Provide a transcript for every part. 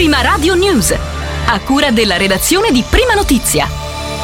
Prima Radio News, a cura della redazione di Prima Notizia.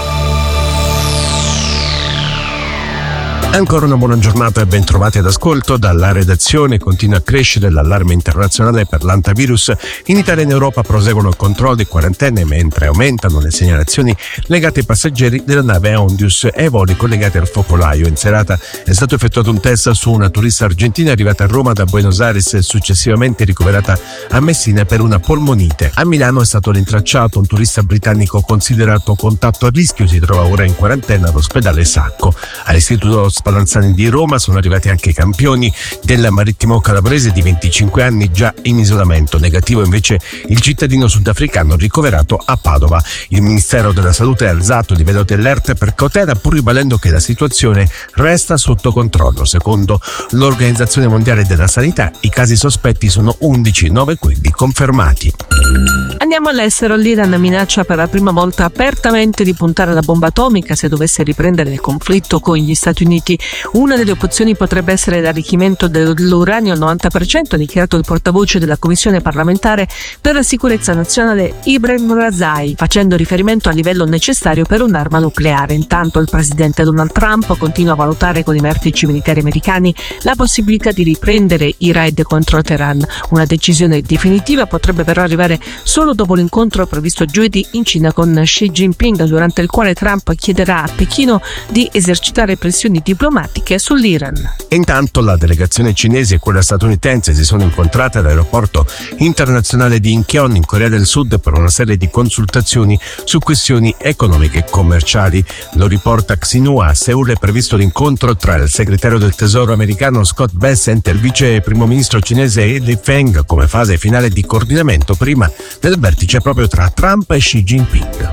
Ancora una buona giornata e ben trovati ad ascolto. Dalla redazione continua a crescere l'allarme internazionale per l'antivirus. In Italia e in Europa proseguono i controlli di quarantene, mentre aumentano le segnalazioni legate ai passeggeri della nave Ondius e ai voli collegati al focolaio. In serata è stato effettuato un test su una turista argentina arrivata a Roma da Buenos Aires e successivamente ricoverata a Messina per una polmonite. A Milano è stato rintracciato un turista britannico considerato contatto a rischio, si trova ora in quarantena all'ospedale Sacco. All'Istituto Spallanzani di Roma sono arrivati anche i campioni del marittimo calabrese di 25 anni già in isolamento. Negativo invece il cittadino sudafricano ricoverato a Padova. Il Ministero della Salute ha alzato il livello di allerta per cautela, pur ribadendo che la situazione resta sotto controllo. Secondo l'Organizzazione Mondiale della Sanità i casi sospetti sono 11, 9 quelli confermati. Andiamo all'estero. L'Iran minaccia per la prima volta apertamente di puntare la bomba atomica se dovesse riprendere il conflitto con gli Stati Uniti. Una delle opzioni potrebbe essere l'arricchimento dell'uranio al 90%, ha dichiarato il portavoce della Commissione parlamentare per la sicurezza nazionale Ibrahim Razai, facendo riferimento al livello necessario per un'arma nucleare. Intanto il presidente Donald Trump continua a valutare con i vertici militari americani la possibilità di riprendere i raid contro Teheran. Una decisione definitiva potrebbe però arrivare solo dopo l'incontro previsto giovedì in Cina con Xi Jinping, durante il quale Trump chiederà a Pechino di esercitare pressioni diplomatiche sull'Iran. Intanto la delegazione cinese e quella statunitense si sono incontrate all'aeroporto internazionale di Incheon in Corea del Sud per una serie di consultazioni su questioni economiche e commerciali. Lo riporta Xinhua. A Seul è previsto l'incontro tra il segretario del tesoro americano Scott Bessent e il vice primo ministro cinese Li Feng come fase finale di coordinamento prima del vertice proprio tra Trump e Xi Jinping.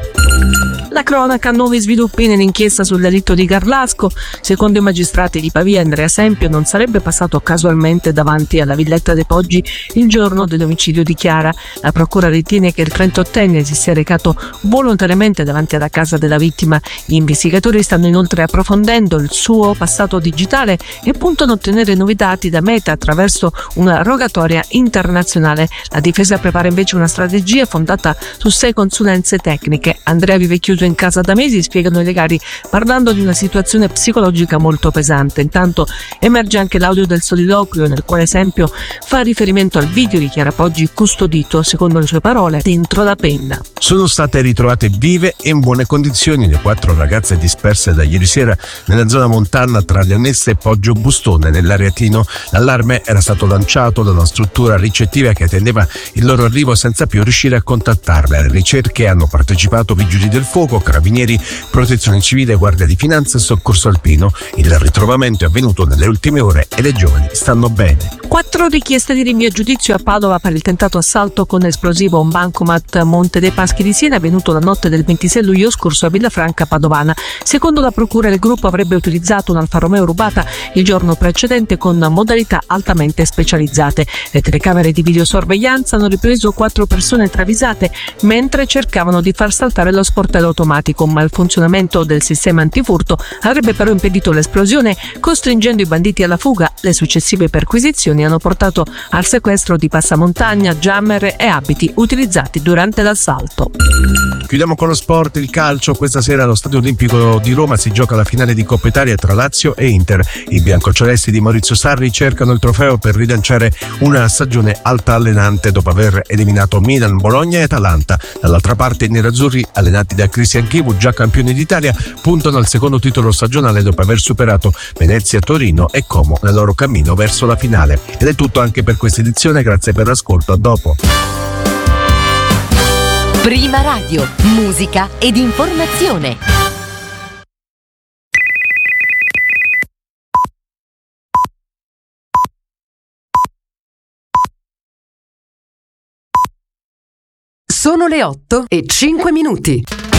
La cronaca, nuovi sviluppi nell'inchiesta sul delitto di Garlasco. Secondo i magistrati di Pavia, Andrea Sempio non sarebbe passato casualmente davanti alla Villetta dei Poggi il giorno dell'omicidio di Chiara. La procura ritiene che il 38enne si sia recato volontariamente davanti alla casa della vittima. Gli investigatori stanno inoltre approfondendo il suo passato digitale e puntano a ottenere nuovi dati da Meta attraverso una rogatoria internazionale. La difesa prepara invece una strategia fondata su 6 consulenze tecniche. Andrea vive chiuso in casa da mesi, spiegano i legali, parlando di una situazione psicologica molto pesante. Intanto emerge anche l'audio del soliloquio nel quale Esempio fa riferimento al video di Chiara Poggi custodito, secondo le sue parole, dentro la penna. Sono state ritrovate vive e in buone condizioni le 4 ragazze disperse da ieri sera nella zona montana tra Leonessa e Poggio Bustone nell'Ariatino. L'allarme era stato lanciato da una struttura ricettiva che attendeva il loro arrivo senza più riuscire a contattarle. Alle ricerche hanno partecipato vigili del fuoco, carabinieri, protezione civile, guardia di finanza e soccorso alpino. Il ritrovamento è avvenuto nelle ultime ore e le giovani stanno bene. 4 richieste di rinvio a giudizio a Padova per il tentato assalto con esplosivo a un bancomat Monte dei Paschi di Siena avvenuto la notte del 26 luglio scorso a Villafranca Padovana. Secondo la procura il gruppo avrebbe utilizzato un'Alfa Romeo rubata il giorno precedente con modalità altamente specializzate. Le telecamere di videosorveglianza hanno ripreso 4 persone travisate mentre cercavano di far saltare lo sportello automatico. Un malfunzionamento del sistema antifurto avrebbe però impedito l'esplosione, costringendo i banditi alla fuga. Le successive perquisizioni hanno portato al sequestro di passamontagna, jammer e abiti utilizzati durante l'assalto. Chiudiamo con lo sport, il calcio. Questa sera allo Stadio Olimpico di Roma si gioca la finale di Coppa Italia tra Lazio e Inter. I biancocelesti di Maurizio Sarri cercano il trofeo per rilanciare una stagione altalenante dopo aver eliminato Milan, Bologna e Atalanta. Dall'altra parte i nerazzurri, allenati da Christian Chivu, già campioni d'Italia, puntano al secondo titolo stagionale dopo aver superato Venezia, Torino e Como nel loro cammino verso la finale. Ed è tutto anche per questa edizione, grazie per l'ascolto, a dopo. Prima Radio, musica ed informazione. Sono le 8:05.